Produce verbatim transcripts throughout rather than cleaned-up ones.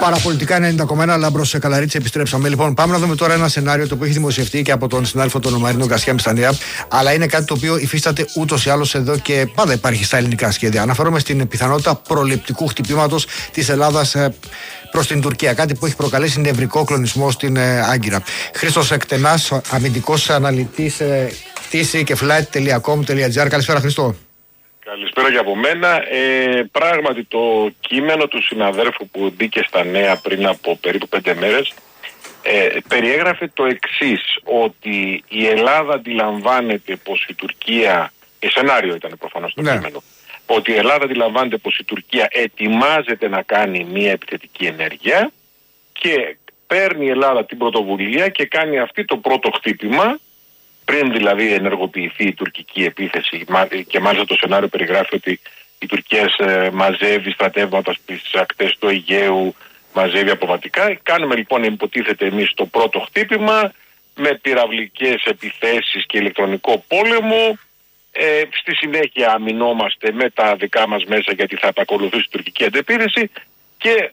Παραπολιτικά ενενήντα κόμμα ένα, Λάμπρος Καλαρίτση, επιστρέψαμε. Λοιπόν, πάμε να δούμε τώρα ένα σενάριο το οποίο έχει δημοσιευτεί και από τον συνάδελφο τον Μαρίνο Γκαρσία Μιστανία, αλλά είναι κάτι το οποίο υφίσταται ούτως ή άλλως εδώ και πάντα υπάρχει στα ελληνικά σχέδια. Αναφέρομαι στην πιθανότητα προληπτικού χτυπήματος της Ελλάδας προς την Τουρκία. Κάτι που έχει προκαλέσει νευρικό κλονισμό στην Άγκυρα. Χρήστος Εκτενάς, αμυντικός αναλυτής πτήση και flight τελεία com τελεία gr. Καλησπέρα, Χρήστο. Καλησπέρα και από μένα. Ε, πράγματι το κείμενο του συναδέρφου που μπήκε στα νέα πριν από περίπου πέντε μέρες ε, περιέγραφε το εξής, ότι η Ελλάδα αντιλαμβάνεται πως η Τουρκία, ε, σενάριο ήταν προφανώς το ναι. κείμενο, ότι η Ελλάδα αντιλαμβάνεται πως η Τουρκία ετοιμάζεται να κάνει μια επιθετική ενέργεια και παίρνει η Ελλάδα την πρωτοβουλία και κάνει αυτή το πρώτο χτύπημα, πριν δηλαδή ενεργοποιηθεί η τουρκική επίθεση, και μάλιστα το σενάριο περιγράφει ότι η Τουρκία μαζεύει στρατεύματα στις ακτές του Αιγαίου, μαζεύει αποβατικά. Κάνουμε λοιπόν, υποτίθεται εμείς, το πρώτο χτύπημα με πυραυλικές επιθέσεις και ηλεκτρονικό πόλεμο. Ε, στη συνέχεια αμυνόμαστε με τα δικά μας μέσα, γιατί θα επακολουθήσει η τουρκική αντεπίθεση, και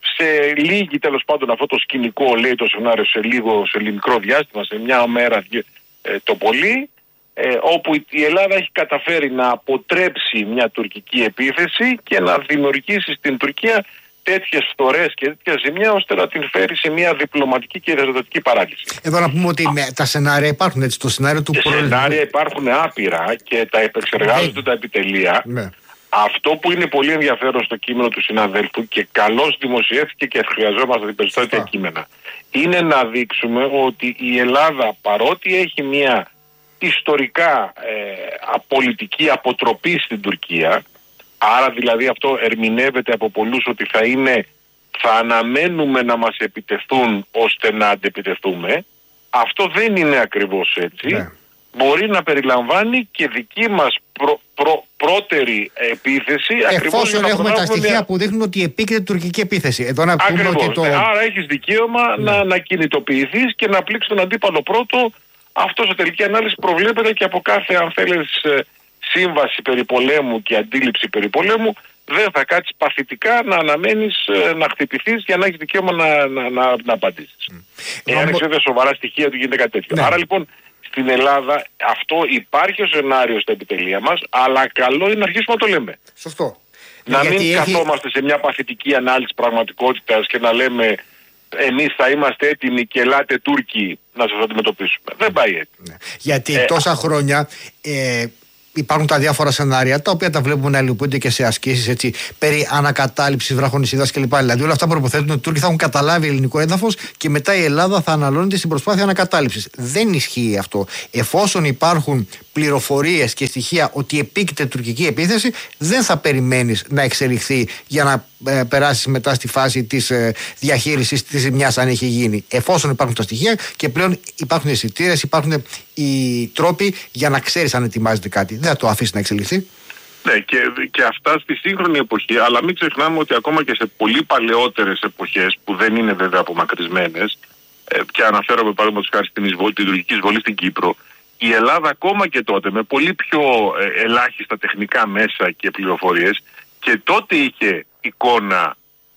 σε λίγη, τέλος πάντων, αυτό το σκηνικό, λέει το σενάριο, σε λίγο, σε μικρό διάστημα, σε μια μέρα ε, το πολύ, ε, όπου η Ελλάδα έχει καταφέρει να αποτρέψει μια τουρκική επίθεση και να δημιουργήσει στην Τουρκία τέτοιες φθορές και τέτοια ζημιά, ώστε να την φέρει σε μια διπλωματική και rezultatική παράλυση. Εδώ να πούμε ότι με, τα σενάρια υπάρχουν, έτσι, το σενάριο του Τα σενάρια υπάρχουν άπειρα και τα επεξεργάζονται τα επιτελεία. Ναι. Αυτό που είναι πολύ ενδιαφέρον στο κείμενο του συναδέλφου, και καλώς δημοσιεύθηκε και χρειαζόμαστε την περισσότερα κείμενα, είναι να δείξουμε ότι η Ελλάδα, παρότι έχει μια ιστορικά ε, πολιτική αποτροπή στην Τουρκία, άρα δηλαδή αυτό ερμηνεύεται από πολλούς ότι θα είναι, θα αναμένουμε να μας επιτεθούν ώστε να αντεπιτεθούμε. Αυτό δεν είναι ακριβώς έτσι. Ναι. Μπορεί να περιλαμβάνει και δική μας προ, προ, πρώτερη επίθεση. Εφόσον έχουμε τα στοιχεία μια... που δείχνουν ότι επίκειται τουρκική επίθεση. Εδώ να πούμε ακριβώς, ότι το... ναι. Άρα έχεις δικαίωμα ναι. να, να κινητοποιηθείς και να πλήξεις τον αντίπαλο πρώτο. Αυτό σε τελική ανάλυση προβλέπεται και από κάθε, αν θέλεις, σύμβαση περί πολέμου και αντίληψη περί πολέμου. Δεν θα κάτσεις παθητικά να αναμένεις να χτυπηθείς για να έχεις δικαίωμα να, να, να, να απαντήσεις. Mm. Εάν έχεις βέβαια σοβαρά στοιχεία ότι γίνεται κάτι τέτοιο. Ναι. Άρα λοιπόν στην Ελλάδα αυτό υπάρχει ως σενάριο στα επιτελεία μας, αλλά καλό είναι να αρχίσουμε να το λέμε. Σωστό. Να γιατί μην έχει... καθόμαστε σε μια παθητική ανάλυση πραγματικότητας και να λέμε εμείς θα είμαστε έτοιμοι και ελάτε Τούρκοι να σας αντιμετωπίσουμε. Δεν πάει έτσι. Ναι. Γιατί ε, τόσα χρόνια... Ε... Υπάρχουν τα διάφορα σενάρια, τα οποία τα βλέπουμε να υλοποιούνται και σε ασκήσεις, έτσι, περί ανακατάληψης βραχονησίδας κλπ. Δηλαδή, όλα αυτά προποθέτουν ότι οι Τούρκοι θα έχουν καταλάβει ελληνικό έδαφος και μετά η Ελλάδα θα αναλώνεται στην προσπάθεια ανακατάληψης. Δεν ισχύει αυτό. Εφόσον υπάρχουν πληροφορίες και στοιχεία ότι επίκειται τουρκική επίθεση, δεν θα περιμένεις να εξελιχθεί για να ε, περάσεις μετά στη φάση της ε, διαχείρισης της ζημιάς, αν έχει γίνει. Εφόσον υπάρχουν τα στοιχεία και πλέον υπάρχουν αισθητήρες, υπάρχουν οι τρόποι για να ξέρεις αν ετοιμάζεται κάτι. Δεν θα το αφήσει να εξελιχθεί. Ναι, και, και αυτά στη σύγχρονη εποχή, αλλά μην ξεχνάμε ότι ακόμα και σε πολύ παλαιότερες εποχές, που δεν είναι βέβαια απομακρυσμένες, ε, και αναφέρομαι παραδείγματος χάρη στην εισβολή, την τουρκική εισβολή στην Κύπρο, η Ελλάδα ακόμα και τότε με πολύ πιο ε, ελάχιστα τεχνικά μέσα και πληροφορίες, και τότε είχε εικόνα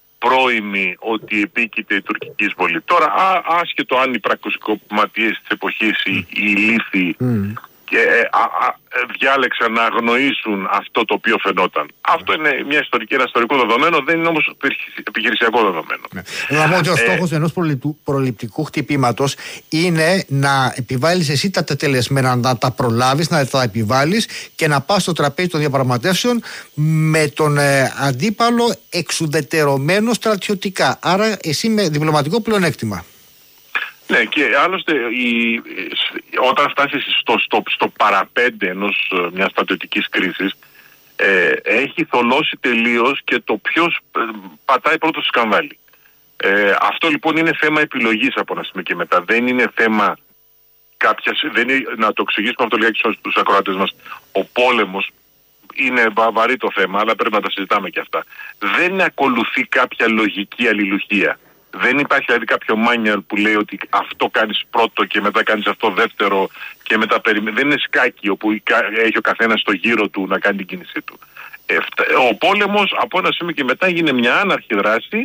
πρώιμη ότι επίκειται η τουρκική εισβολή. Τώρα, α, άσχετο αν οι πρακτικοματίες της εποχής, οι, οι λύθοι, mm. και ε, α, α, διάλεξαν να αγνοήσουν αυτό το οποίο φαινόταν. Mm. Αυτό είναι μια ιστορική, ένα ιστορικό δεδομένο, δεν είναι όμως επιχειρησιακό δεδομένο. Να πω ότι ο στόχος ε, ενός προληπτικού χτυπήματος είναι να επιβάλλεις εσύ τα τετελεσμένα, να τα προλάβεις, να τα επιβάλλεις και να πας στο τραπέζι των διαπραγματεύσεων με τον ε, αντίπαλο εξουδετερωμένο στρατιωτικά. Άρα εσύ με διπλωματικό πλεονέκτημα. Ναι, και άλλωστε η, όταν φτάσεις στο, στο, στο παραπέντε ενός μιας στρατιωτικής κρίσης, ε, έχει θολώσει τελείως και το ποιος ε, πατάει πρώτο στο σκανδάλι. Ε, αυτό λοιπόν είναι θέμα επιλογής από ένα σημείο και μετά. Δεν είναι θέμα κάποιας, δεν είναι, να το εξηγήσουμε αυτό λιγάκι στους ακροατές μας. Ο πόλεμος είναι βαρύ το θέμα, αλλά πρέπει να τα συζητάμε και αυτά. Δεν ακολουθεί κάποια λογική αλληλουχία. Δεν υπάρχει δηλαδή κάποιο manual που λέει ότι αυτό κάνεις πρώτο και μετά κάνεις αυτό δεύτερο και μετά περιμένεις. Δεν είναι σκάκι όπου έχει ο καθένας στο γύρο του να κάνει την κίνησή του. Ο πόλεμος από ένα σημείο και μετά γίνεται μια άναρχη δράση,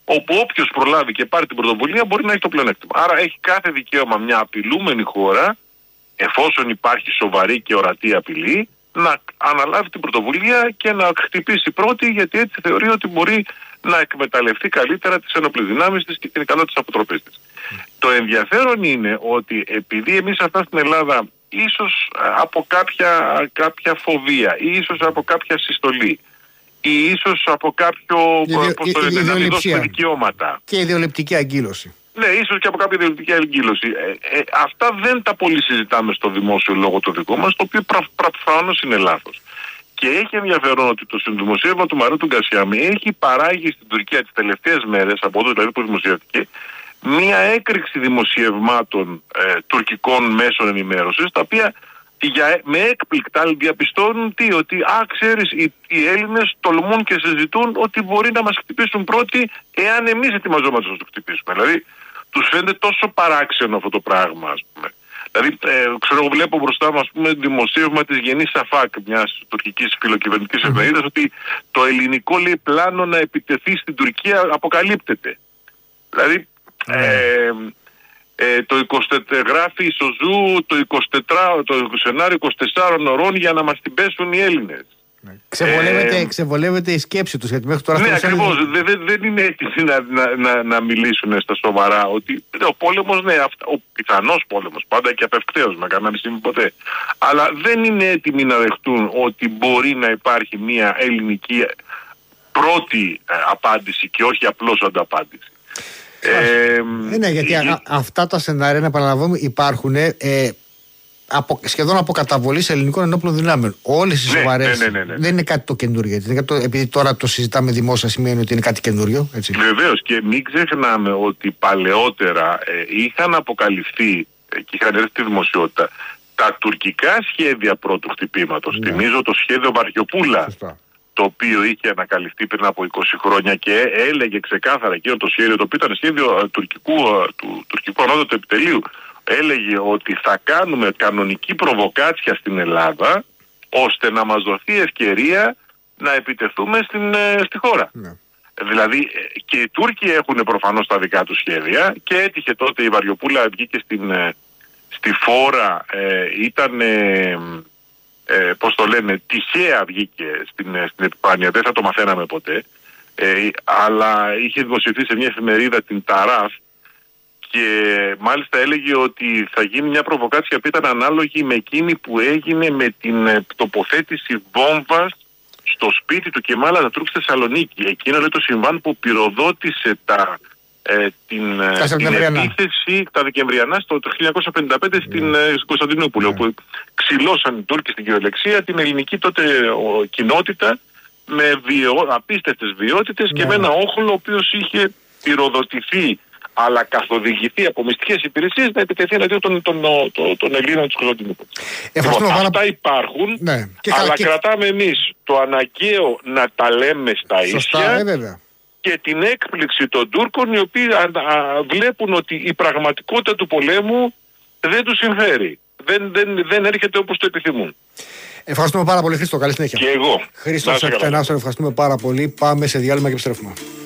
όπου όποιος προλάβει και πάρει την πρωτοβουλία μπορεί να έχει το πλεονέκτημα. Άρα έχει κάθε δικαίωμα μια απειλούμενη χώρα, εφόσον υπάρχει σοβαρή και ορατή απειλή, να αναλάβει την πρωτοβουλία και να χτυπήσει πρώτη, γιατί έτσι θεωρεί ότι μπορεί να εκμεταλλευτεί καλύτερα τις ενόπλες δυνάμεις της και την ικανότητα της αποτροπής της. Mm. Το ενδιαφέρον είναι ότι επειδή εμείς αυτά στην Ελλάδα ίσως από κάποια, κάποια φοβία ή ίσως από κάποια συστολή ή ίσως από κάποιο πώς το λένε, να μην δώσουμε δικαιώματα. Και ιδεολειπτική αγκύλωση. Ναι, ίσως και από κάποια ιδεολογική αγκύλωση. Ε, ε, αυτά δεν τα πολύ συζητάμε στο δημόσιο λόγο το δικό μας, το οποίο προφανώς είναι λάθος. Και έχει ενδιαφέρον ότι το συνδημοσίευμα του Μαρίου του Γκασιάμι έχει παράγει στην Τουρκία τις τελευταίες μέρες, από εδώ δηλαδή που δημοσιεύτηκε, μία έκρηξη δημοσιευμάτων ε, τουρκικών μέσων ενημέρωσης, τα οποία για, με έκπληκτα διαπιστώνουν τι, ότι α, ξέρεις, οι, οι Έλληνες τολμούν και συζητούν ότι μπορεί να μας χτυπήσουν πρώτοι εάν εμείς ετοιμαζόμαστε να τους χτυπήσουμε. Δηλαδή, τους φαίνεται τόσο παράξενο αυτό το πράγμα, ας πούμε. Δηλαδή, ε, ξέρω, βλέπω μπροστά μου, ας πούμε, δημοσίευμα της Γενής Σαφάκ, μιας τουρκικής φιλοκυβερνητικής εφημερίδας, ότι το ελληνικό, λέει, πλάνο να επιτεθεί στην Τουρκία αποκαλύπτεται. Δηλαδή, ε, ε, το εικοσιτέσσερα γράφει η Σοζού το, εικοσιτέσσερα, το σενάριο είκοσι τεσσάρων ωρών για να μας την πέσουν οι Έλληνες. Ξεβολεύεται, ε, ξεβολεύεται η σκέψη τους, γιατί μέχρι τώρα... Ναι, ακριβώς. Δεν, δεν, δεν είναι έτοιμοι να, να, να, να μιλήσουν στα σοβαρά ότι ο πόλεμος, ναι, αυτα, ο πιθανός πόλεμος, πάντα και απευκταίως, με κανένα μη συμβεί ποτέ. Αλλά δεν είναι έτοιμοι να δεχτούν ότι μπορεί να υπάρχει μια ελληνική πρώτη ε, απάντηση και όχι απλώς ανταπάντηση. Ε, ε, ναι, γιατί α, α, αυτά τα σενάρια, να επαναλαμβάνουμε, υπάρχουν ε, από, σχεδόν από καταβολή ελληνικών ενόπλων δυνάμεων. Όλες οι ναι, σοβαρές. Ναι, ναι, ναι, ναι. Δεν είναι κάτι το καινούριο. Γιατί, επειδή τώρα το συζητάμε δημόσια, σημαίνει ότι είναι κάτι καινούριο. Βεβαίως, και μην ξεχνάμε ότι παλαιότερα ε, είχαν αποκαλυφθεί ε, και είχαν έρθει στη δημοσιότητα τα τουρκικά σχέδια πρώτου χτυπήματος. Ναι. Θυμίζω το σχέδιο Βαριοπούλα. Σωστά. Το οποίο είχε ανακαλυφθεί πριν από είκοσι χρόνια και έλεγε ξεκάθαρα εκείνο το σχέδιο, το οποίο ήταν σχέδιο τουρκικού, του τουρκικού ανώτατου επιτελείου, έλεγε ότι θα κάνουμε κανονική προβοκάτσια στην Ελλάδα ώστε να μας δοθεί ευκαιρία να επιτεθούμε στην, στη χώρα. Ναι. Δηλαδή και οι Τούρκοι έχουν προφανώς τα δικά τους σχέδια και έτυχε τότε η Βαριοπούλα, βγήκε στην, στη φόρα, ε, ήταν... Ε, Ε, πώς το λένε, τυχαία βγήκε στην, στην επιφάνεια, δεν θα το μαθαίναμε ποτέ, ε, αλλά είχε δημοσιευθεί σε μια εφημερίδα, την Ταράφ, και μάλιστα έλεγε ότι θα γίνει μια προβοκάτσια που ήταν ανάλογη με εκείνη που έγινε με την τοποθέτηση βόμβας στο σπίτι του Κεμάλ Ατατούρκ στη Θεσσαλονίκη. Εκείνο, λέει, το συμβάν που πυροδότησε τα, ε, την, την επίθεση τα Δεκεμβριανά στο το χίλια εννιακόσια πενήντα πέντε στην, mm. στην Κωνσταντινούπολη, mm. όπου ξυλώσαν οι Τούρκοι στην κυριολεξία την ελληνική τότε ο, κοινότητα με βιο, απίστευτες βιότητες, mm. και με ένα όχλο ο οποίος είχε πυροδοτηθεί αλλά καθοδηγηθεί από μυστικές υπηρεσίες να επιτεθεί εναντίον των, των, των, των Ελλήνων της Κωνσταντινούπολης. Λοιπόν, πάρα... αυτά υπάρχουν, ναι. και αλλά και... κρατάμε εμείς το αναγκαίο να τα λέμε στα ίσια. Ε, και την έκπληξη των Τούρκων, οι οποίοι α, α, βλέπουν ότι η πραγματικότητα του πολέμου δεν τους συμφέρει. Δεν, δεν, δεν έρχεται όπως το επιθυμούν. Ευχαριστούμε πάρα πολύ, Χρήστο. Καλή συνέχεια. Και εγώ. Χρήστο Εκτενάσο, ευχαριστούμε πάρα πολύ. Πάμε σε διάλειμμα και επιστρέφουμε.